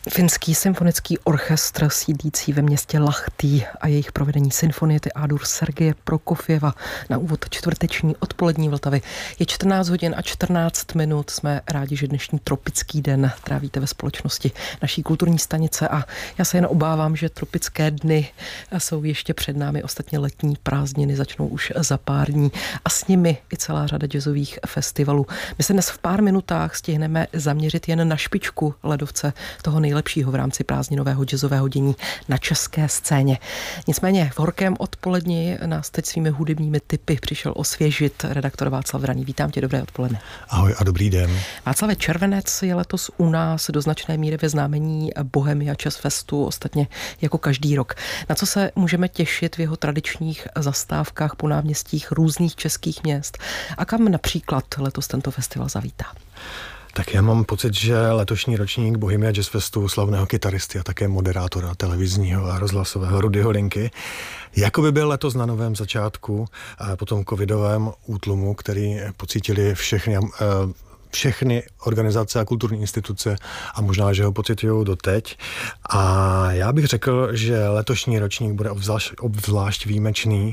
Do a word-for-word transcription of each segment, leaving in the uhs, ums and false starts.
Finský symfonický orchestr sídlící ve městě Lahtý a jejich provedení symfoniety A-dur Sergeje Prokofjeva na úvod čtvrteční odpolední Vltavy. Je čtrnáct hodin a čtrnáct minut. Jsme rádi, že dnešní tropický den trávíte ve společnosti naší kulturní stanice a já se jen obávám, že tropické dny jsou ještě před námi. Ostatně letní prázdniny začnou už za pár dní a s nimi i celá řada jazzových festivalů. My se dnes v pár minutách stihneme zaměřit jen na špičku ledovce toho nejlepšího v rámci prázdninového jazzového dění na české scéně. Nicméně v horkém odpoledni nás teď svými hudebními tipy přišel osvěžit redaktor Václav Vraný. Vítám tě, dobré odpoledne. Ahoj a dobrý den. Václave, červenec je letos u nás do značné míry ve znamení Bohemia Jazz Festu, ostatně jako každý rok. Na co se můžeme těšit v jeho tradičních zastávkách po náměstích různých českých měst a kam například letos tento festival zavítá? Tak já mám pocit, že letošní ročník Bohemia Jazz Festu slavného kytaristy a také moderátora televizního a rozhlasového Rudyho Linky jako by byl letos na novém začátku po tom covidovém útlumu, který pocítili všechny všechny organizace a kulturní instituce a možná, že ho pocitují doteď. A já bych řekl, že letošní ročník bude obzvlášť, obzvlášť výjimečný.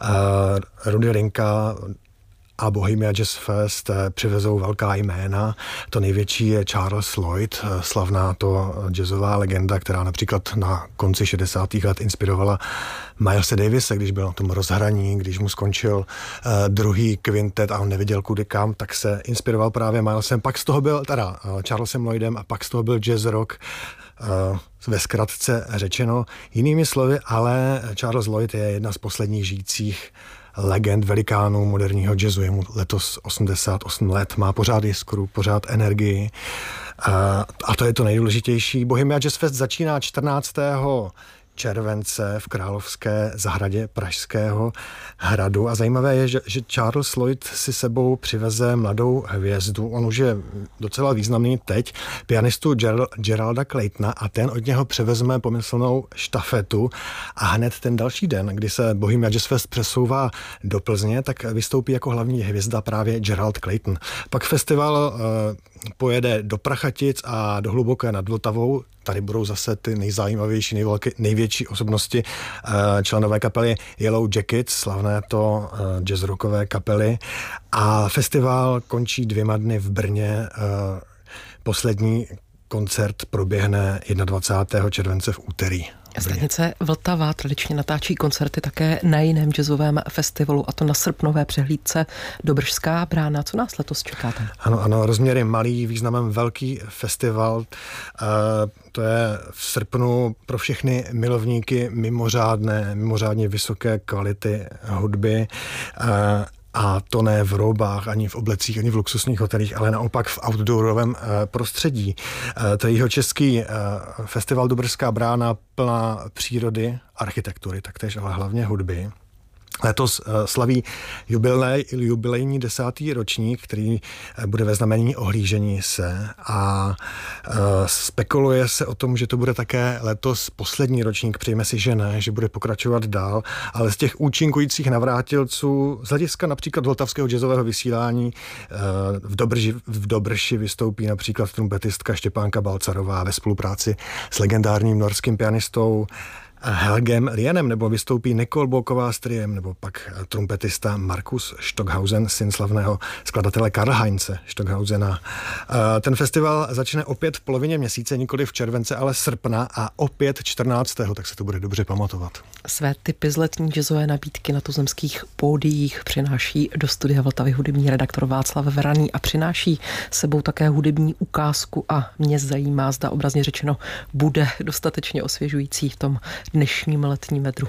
Rudy Linka a Bohemia Jazz Fest přivezou velká jména. To největší je Charles Lloyd, slavná to jazzová legenda, která například na konci šedesátých let inspirovala Milese Davise, když byl na tom rozhraní, když mu skončil uh, druhý kvintet a on neviděl kudy kam, tak se inspiroval právě Milesem. Pak z toho byl, teda uh, Charlesem Lloydem a pak z toho byl jazz rock, uh, ve zkratce řečeno. Jinými slovy, ale Charles Lloyd je jedna z posledních žijících legend, velikánů moderního jazzu. Je mu letos osmdesát osm let, má pořád jiskru, pořád energii. A, a to je to nejdůležitější. Bohemia Jazz Fest začíná čtrnáctého července v Královské zahradě Pražského hradu. A zajímavé je, že, že Charles Lloyd si sebou přiveze mladou hvězdu. On už je docela významný teď, pianistu Ger- Geralda Claytona, a ten od něho převezme pomyslnou štafetu a hned ten další den, kdy se Bohemia Jazz Fest přesouvá do Plzně, tak vystoupí jako hlavní hvězda právě Gerald Clayton. Pak festival uh, pojede do Prachatic a do Hluboké nad Vltavou. Tady budou zase ty nejzajímavější, nejvelké, největší osobnosti, členové kapely Yellow Jackets, slavné to jazz rockové kapely. A festival končí dvěma dny v Brně. Poslední koncert proběhne dvacátého prvního července v úterý. Stanice Vltava tradičně natáčí koncerty také na jiném jazzovém festivalu, a to na srpnové přehlídce Dobržská brána. Co nás letos čekáte? Ano, ano, rozměry malý, významem velký festival. E, to je v srpnu pro všechny milovníky mimořádné, mimořádně vysoké kvality hudby. E, A to ne v roubách, ani v oblecích, ani v luxusních hotelích, ale naopak v outdoorovém e, prostředí. E, to je jihočeský e, festival Dobrská brána, plná přírody, architektury, taktéž, ale hlavně hudby. Letos slaví jubilej, jubilejní desátý ročník, který bude ve znamení ohlížení se, a spekuluje se o tom, že to bude také letos poslední ročník, přejme si, že ne, že bude pokračovat dál, ale z těch účinkujících navrátilců, z hlediska například vltavského jazzového vysílání v, Dobrži, v Dobrši vystoupí například trumpetistka Štěpánka Balcarová ve spolupráci s legendárním norským pianistou Helgem Rienem, nebo vystoupí Nicole Boková s triem, nebo pak trumpetista Markus Stockhausen, syn slavného skladatele Karlheinze Stockhausena. Ten festival začne opět v polovině měsíce, nikoli v července, ale srpna, a opět čtrnáctého tak se to bude dobře pamatovat. Své tipy z letní jazzové nabídky na tuzemských pódiích přináší do studia Vltavy hudební redaktor Václav Vraný a přináší sebou také hudební ukázku, a mě zajímá, zda obrazně řečeno bude dostatečně osvěžující v tom dnešním letním vedru.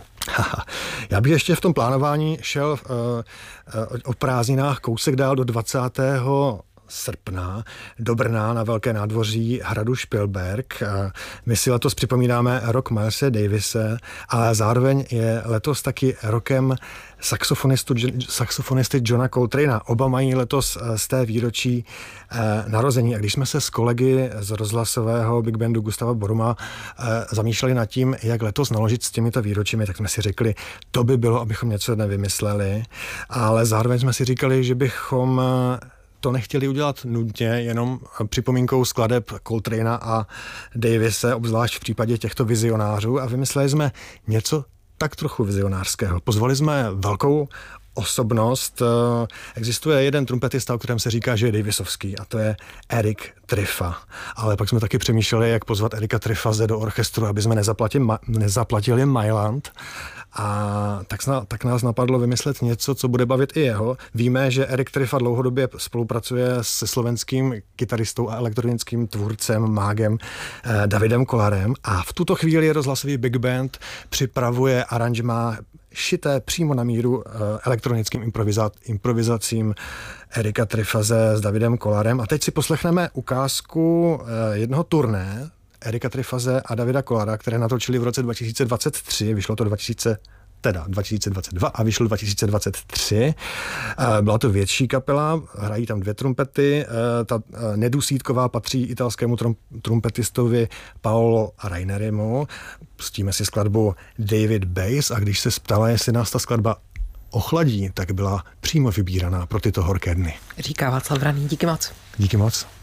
Já bych ještě v tom plánování šel uh, uh, o prázdninách kousek dál do dvacátého srpna do Brna na Velké nádvoří hradu Špilberk. My si letos připomínáme rok Milese Davise, ale zároveň je letos taky rokem saxofonistu, saxofonisty Johna Coltrane'a. Oba mají letos z té výročí eh, narození. A když jsme se s kolegy z rozhlasového Big Bandu Gustava Boruma eh, zamýšleli nad tím, jak letos naložit s těmito výročími, tak jsme si řekli, to by bylo, abychom něco nevymysleli, ale zároveň jsme si říkali, že bychom to nechtěli udělat nudně, jenom připomínkou skladeb Coltranea a Davise, obzvlášť v případě těchto vizionářů, a vymysleli jsme něco tak trochu vizionářského. Pozvali jsme velkou osobnost. Existuje jeden trumpetista, o kterém se říká, že je Davisovský, a to je Eric Triffa. Ale pak jsme taky přemýšleli, jak pozvat Erika Triffaze do orchestru, aby jsme nezaplatili, nezaplatili Mailand. A tak, tak nás napadlo vymyslet něco, co bude bavit i jeho. Víme, že Erik Triffa dlouhodobě spolupracuje se slovenským kytaristou a elektronickým tvůrcem, mágem eh, Davidem Kollarem, a v tuto chvíli rozhlasový big band připravuje aranžmá šité přímo na míru eh, elektronickým improviza- improvizacím Erika Triffaze s Davidem Kollarem. A teď si poslechneme ukázku eh, jednoho turné Erika Triffaze a Davida Kollara, které natočili v roce dva tisíce dvacet tři, vyšlo to dva tisíce, teda dva tisíce dvacet dva a vyšlo dva tisíce dvacet tři. Byla to větší kapela, hrají tam dvě trumpety, ta nedusítková patří italskému trumpetistovi Paolo Rainerimu. Pustíme si skladbu David Bass, a když se ptala, jestli nás ta skladba ochladí, tak byla přímo vybíraná pro tyto horké dny. Říká Václav Vraný, díky moc. Díky moc.